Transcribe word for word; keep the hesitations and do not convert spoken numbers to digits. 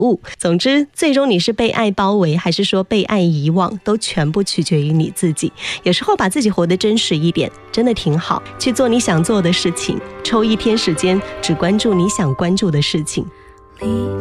悟。总之，最终你是被爱包围还是说被爱遗忘，都全部取决于你自己。有时候把自己活得真实一点真的挺好，去做你想做的事情，抽一天时间只关注你想关注的事情。